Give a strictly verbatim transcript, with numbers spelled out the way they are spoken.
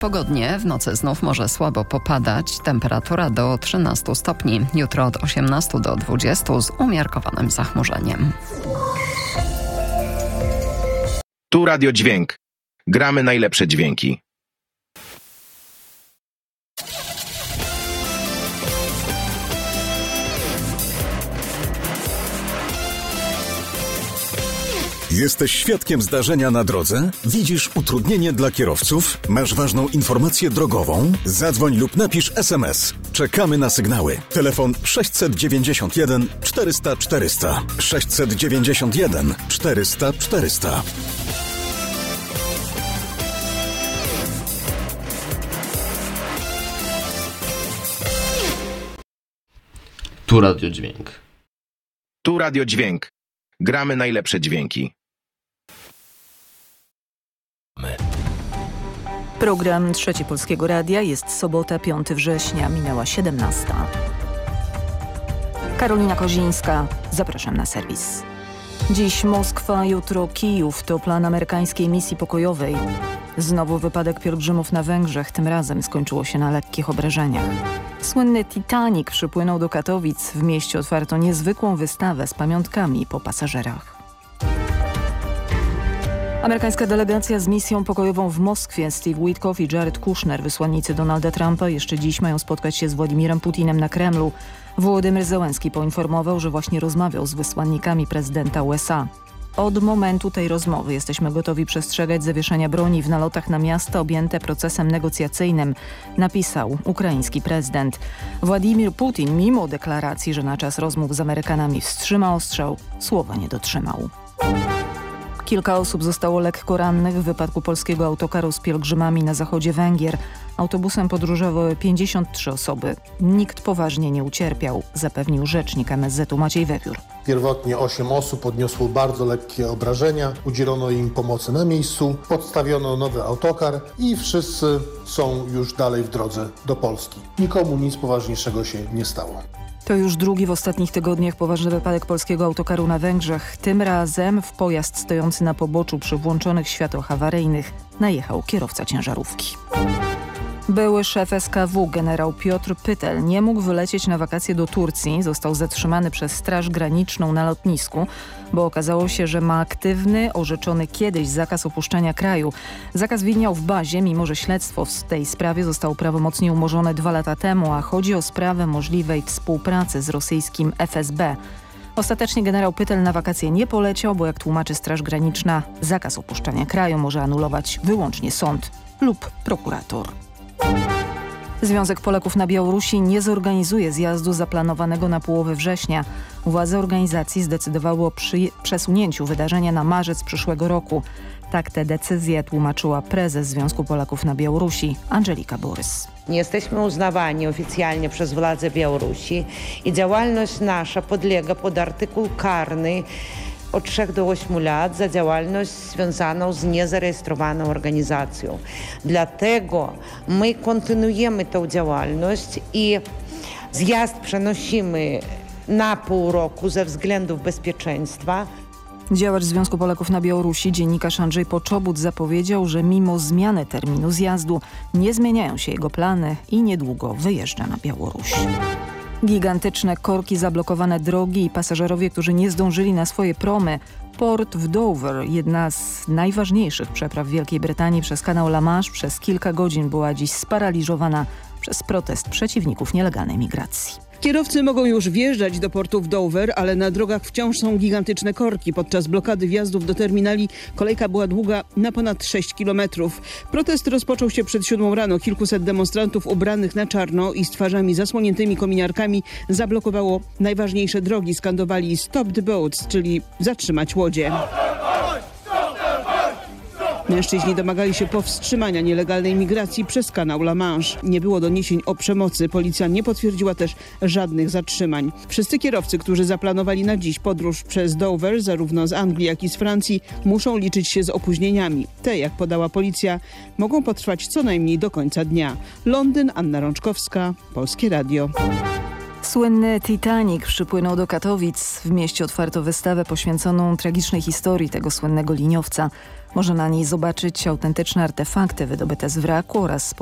Pogodnie, w nocy znów może słabo popadać, temperatura do trzynastu stopni, jutro od osiemnastu do dwudziestu z umiarkowanym zachmurzeniem. Tu Radio Dźwięk. Gramy najlepsze dźwięki. Jesteś świadkiem zdarzenia na drodze? Widzisz utrudnienie dla kierowców? Masz ważną informację drogową? Zadzwoń lub napisz es em es. Czekamy na sygnały. Telefon sześć dziewięćdziesiąt jeden czterysta czterysta. sześć dziewięćdziesiąt jeden czterysta czterysta. Tu Radio Dźwięk. Tu Radio Dźwięk. Gramy najlepsze dźwięki. Program Trzeci Polskiego Radia. Jest sobota, piątego września, minęła siedemnasta. Karolina Kozińska. Zapraszam na serwis. Dziś Moskwa, jutro Kijów. To plan amerykańskiej misji pokojowej. Znowu wypadek pielgrzymów na Węgrzech. Tym razem skończyło się na lekkich obrażeniach. Słynny Titanic przypłynął do Katowic. W mieście otwarto niezwykłą wystawę z pamiątkami po pasażerach. Amerykańska delegacja z misją pokojową w Moskwie, Steve Witkoff i Jared Kushner, wysłannicy Donalda Trumpa, jeszcze dziś mają spotkać się z Władimirem Putinem na Kremlu. Wołodymyr Zełenski poinformował, że właśnie rozmawiał z wysłannikami prezydenta U S A. Od momentu tej rozmowy jesteśmy gotowi przestrzegać zawieszenia broni w nalotach na miasta objęte procesem negocjacyjnym, napisał ukraiński prezydent. Władimir Putin, mimo deklaracji, że na czas rozmów z Amerykanami wstrzyma ostrzał, słowa nie dotrzymał. Kilka osób zostało lekko rannych w wypadku polskiego autokaru z pielgrzymami na zachodzie Węgier. Autobusem podróżowały pięćdziesiąt trzy osoby. Nikt poważnie nie ucierpiał, zapewnił rzecznik em es zetu Maciej Wewiór. Pierwotnie osiem osób odniosło bardzo lekkie obrażenia, udzielono im pomocy na miejscu, podstawiono nowy autokar i wszyscy są już dalej w drodze do Polski. Nikomu nic poważniejszego się nie stało. To już drugi w ostatnich tygodniach poważny wypadek polskiego autokaru na Węgrzech. Tym razem w pojazd stojący na poboczu przy włączonych światłach awaryjnych najechał kierowca ciężarówki. Były szef es ka wu generał Piotr Pytel nie mógł wylecieć na wakacje do Turcji. Został zatrzymany przez Straż Graniczną na lotnisku, bo okazało się, że ma aktywny, orzeczony kiedyś zakaz opuszczania kraju. Zakaz widniał w bazie, mimo że śledztwo w tej sprawie zostało prawomocnie umorzone dwa lata temu, a chodzi o sprawę możliwej współpracy z rosyjskim ef es be. Ostatecznie generał Pytel na wakacje nie poleciał, bo jak tłumaczy Straż Graniczna, zakaz opuszczania kraju może anulować wyłącznie sąd lub prokurator. Związek Polaków na Białorusi nie zorganizuje zjazdu zaplanowanego na połowę września. Władze organizacji zdecydowały o przesunięciu wydarzenia na marzec przyszłego roku. Tak tę decyzję tłumaczyła prezes Związku Polaków na Białorusi Andżelika Borys. Nie jesteśmy uznawani oficjalnie przez władze Białorusi i działalność nasza podlega pod artykuł karny od trzech do ośmiu lat za działalność związaną z niezarejestrowaną organizacją. Dlatego my kontynuujemy tę działalność i zjazd przenosimy na pół roku ze względów bezpieczeństwa. Działacz Związku Polaków na Białorusi, dziennikarz Andrzej Poczobut, zapowiedział, że mimo zmiany terminu zjazdu nie zmieniają się jego plany i niedługo wyjeżdża na Białoruś. Gigantyczne korki, zablokowane drogi i pasażerowie, którzy nie zdążyli na swoje promy. Port w Dover, jedna z najważniejszych przepraw Wielkiej Brytanii przez kanał La Manche, przez kilka godzin była dziś sparaliżowana przez protest przeciwników nielegalnej migracji. Kierowcy mogą już wjeżdżać do portu w Dover, ale na drogach wciąż są gigantyczne korki. Podczas blokady wjazdów do terminali kolejka była długa na ponad sześć kilometrów. Protest rozpoczął się przed siódmą rano. Kilkuset demonstrantów ubranych na czarno i z twarzami zasłoniętymi kominiarkami zablokowało najważniejsze drogi. Skandowali stop the boats, czyli zatrzymać łodzie. Mężczyźni domagali się powstrzymania nielegalnej migracji przez kanał La Manche. Nie było doniesień o przemocy. Policja nie potwierdziła też żadnych zatrzymań. Wszyscy kierowcy, którzy zaplanowali na dziś podróż przez Dover, zarówno z Anglii, jak i z Francji, muszą liczyć się z opóźnieniami. Te, jak podała policja, mogą potrwać co najmniej do końca dnia. Londyn, Anna Rączkowska, Polskie Radio. Słynny Titanic przypłynął do Katowic. W mieście otwarto wystawę poświęconą tragicznej historii tego słynnego liniowca. Można na niej zobaczyć autentyczne artefakty wydobyte z wraku oraz